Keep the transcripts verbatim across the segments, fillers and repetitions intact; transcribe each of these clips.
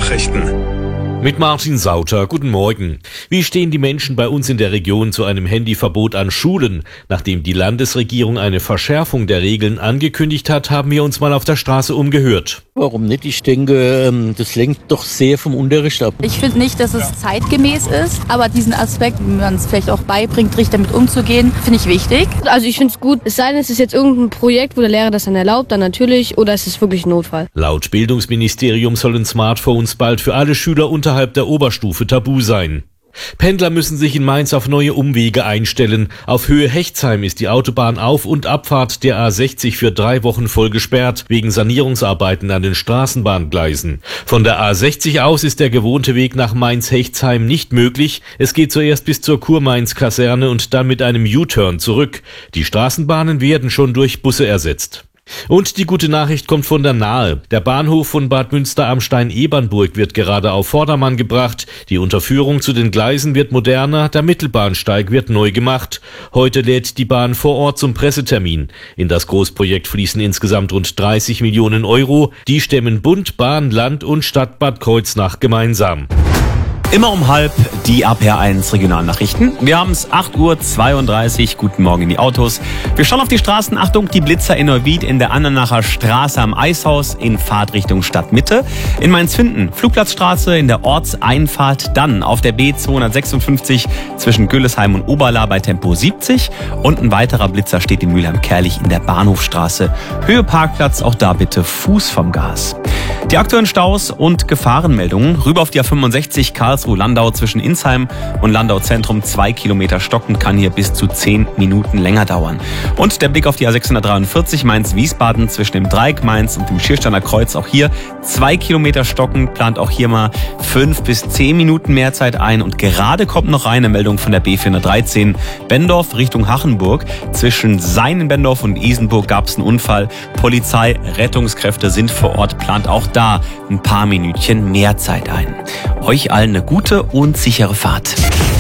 Nachrichten. Mit Martin Sauter, guten Morgen. Wie stehen die Menschen bei uns in der Region zu einem Handyverbot an Schulen? Nachdem die Landesregierung eine Verschärfung der Regeln angekündigt hat, haben wir uns mal auf der Straße umgehört. Warum nicht? Ich denke, das lenkt doch sehr vom Unterricht ab. Ich finde nicht, dass es zeitgemäß ist, aber diesen Aspekt, wie man es vielleicht auch beibringt, richtig damit umzugehen, finde ich wichtig. Also ich finde es gut, es sei denn, es ist jetzt irgendein Projekt, wo der Lehrer das dann erlaubt, dann natürlich, oder es ist wirklich ein Notfall. Laut Bildungsministerium sollen Smartphones bald für alle Schüler unterhalb der Oberstufe tabu sein. Pendler müssen sich in Mainz auf neue Umwege einstellen. Auf Höhe Hechtsheim ist die Autobahn-Auf- und Abfahrt der A sechzig für drei Wochen voll gesperrt, wegen Sanierungsarbeiten an den Straßenbahngleisen. Von der A sechzig aus ist der gewohnte Weg nach Mainz-Hechtsheim nicht möglich. Es geht zuerst bis zur Kurmainz-Kaserne und dann mit einem U-Turn zurück. Die Straßenbahnen werden schon durch Busse ersetzt. Und die gute Nachricht kommt von der Nahe. Der Bahnhof von Bad Münster am Stein-Ebernburg wird gerade auf Vordermann gebracht. Die Unterführung zu den Gleisen wird moderner, der Mittelbahnsteig wird neu gemacht. Heute lädt die Bahn vor Ort zum Pressetermin. In das Großprojekt fließen insgesamt rund dreißig Millionen Euro. Die stemmen Bund, Bahn, Land und Stadt Bad Kreuznach gemeinsam. Immer um halb die A P R eins Regionalnachrichten. Wir haben es acht Uhr zweiunddreißig. Guten Morgen in die Autos. Wir schauen auf die Straßen. Achtung, die Blitzer in Neuwied in der Andernacher Straße am Eishaus in Fahrtrichtung Stadtmitte. In Mainz-Finden, Flugplatzstraße in der Ortseinfahrt. Dann auf der B zweihundertsechsundfünfzig zwischen Güllesheim und Oberla bei Tempo siebzig. Und ein weiterer Blitzer steht in Mülheim-Kerlich in der Bahnhofstraße. Höhe Parkplatz, auch da bitte Fuß vom Gas. Die aktuellen Staus und Gefahrenmeldungen. Rüber auf die A fünfundsechzig Karlsruhe-Landau zwischen Insheim und Landau Zentrum. Zwei Kilometer stocken, kann hier bis zu zehn Minuten länger dauern. Und der Blick auf die A sechshundertdreiundvierzig Mainz-Wiesbaden zwischen dem Dreieck Mainz und dem Schiersteiner Kreuz. Auch hier zwei Kilometer stocken, plant auch hier mal fünf bis zehn Minuten mehr Zeit ein. Und gerade kommt noch eine Meldung von der B vierhundertdreizehn Bendorf Richtung Hachenburg. Zwischen Seinen-Bendorf und Isenburg gab es einen Unfall. Polizei, Rettungskräfte sind vor Ort, plant auch da ein paar Minütchen mehr Zeit ein. Euch allen eine gute und sichere Fahrt.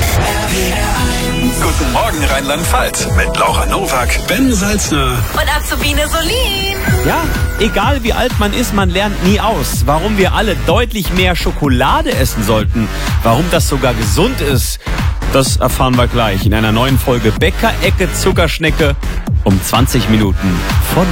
Guten Morgen Rheinland-Pfalz mit Laura Nowak, Ben Salzner und Azubine Solin. Ja, egal wie alt man ist, man lernt nie aus. Warum wir alle deutlich mehr Schokolade essen sollten, warum das sogar gesund ist, das erfahren wir gleich in einer neuen Folge Bäcker-Ecke Zuckerschnecke um zwanzig Minuten vor